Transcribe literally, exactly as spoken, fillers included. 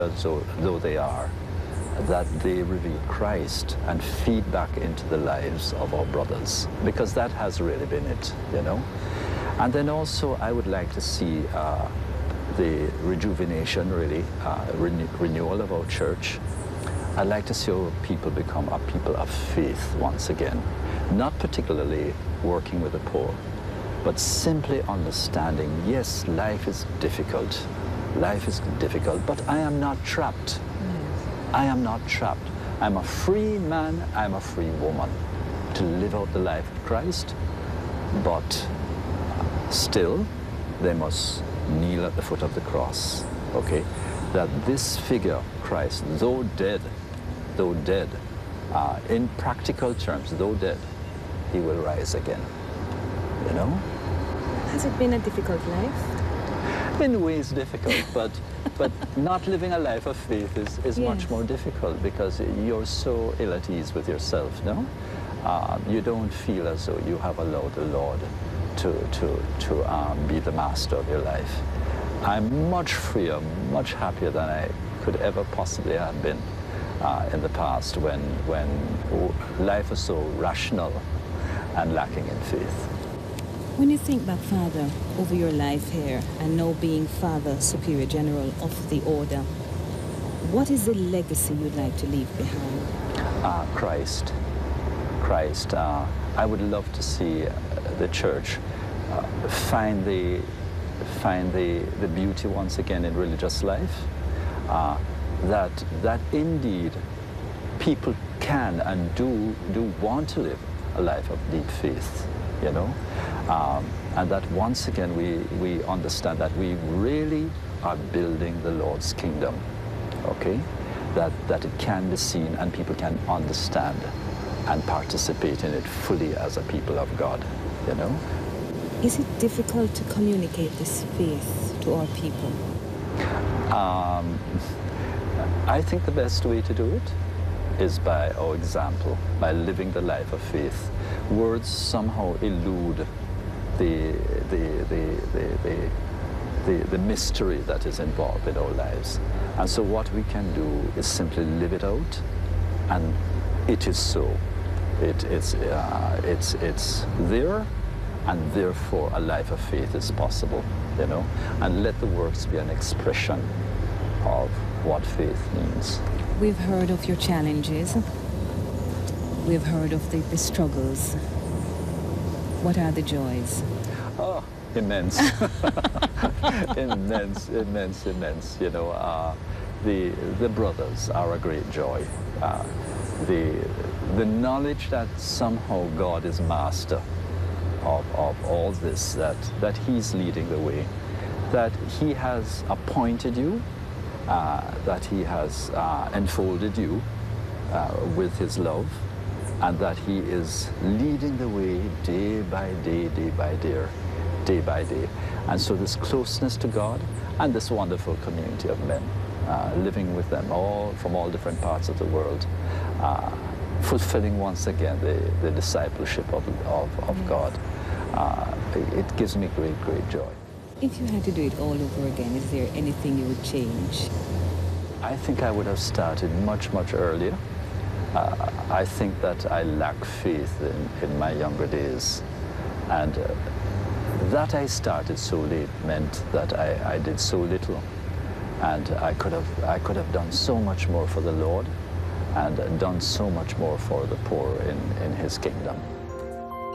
though, though they are, that they reveal Christ and feed back into the lives of our brothers, because that has really been it, you know. And then also I would like to see uh, the rejuvenation, really, uh, renew renewal of our church. I'd like to see our people become a people of faith once again, not particularly working with the poor, but simply understanding, yes, life is difficult, life is difficult, but I am not trapped. I am not trapped. I'm a free man, I'm a free woman to live out the life of Christ, but still they must kneel at the foot of the cross, okay? That this figure, Christ, though dead, though dead, uh, in practical terms, though dead, he will rise again, you know? Has it been a difficult life? In ways difficult, but but not living a life of faith is, is yes. much more difficult, because you're so ill at ease with yourself, no? Uh, you don't feel as though you have allowed the Lord to, to, to um, be the master of your life. I'm much freer, much happier than I could ever possibly have been uh, in the past, when, when life was so rational and lacking in faith. When you think back, Father, over your life here, and now being Father Superior General of the Order, what is the legacy you'd like to leave behind? Uh, Christ. Christ. Uh, I would love to see uh, the church uh, find the find the, the beauty once again in religious life. Uh, that that indeed people can and do do want to live a life of deep faith, you know. Um, and that once again we, we understand that we really are building the Lord's kingdom, okay? That, that it can be seen and people can understand and participate in it fully as a people of God, you know? Is it difficult to communicate this faith to our people? Um, I think the best way to do it is by our example, by living the life of faith. Words somehow elude the, the, the, the, the, the, the mystery that is involved in our lives. And so what we can do is simply live it out, and it is so. It, it's, uh, it's, it's there, and therefore a life of faith is possible, you know? And let the works be an expression of what faith means. We've heard of your challenges. We've heard of the, the struggles. What are the joys? Oh, immense. immense, immense, immense. You know, uh, the, the brothers are a great joy. Uh, the, the knowledge that somehow God is master of, of all this, that, that he's leading the way, that he has appointed you, uh, that he has uh, enfolded you uh, with his love, and that he is leading the way day by day, day by day, day by day. And so this closeness to God and this wonderful community of men, uh, living with them all from all different parts of the world, uh, fulfilling once again the, the discipleship of, of, of God. Uh, it gives me great, great joy. If you had to do it all over again, is there anything you would change? I think I would have started much, much earlier. Uh, I think that I lack faith in, in my younger days, and uh, that I started so late meant that I, I did so little, and I could have I could have done so much more for the Lord, and done so much more for the poor in, in his kingdom.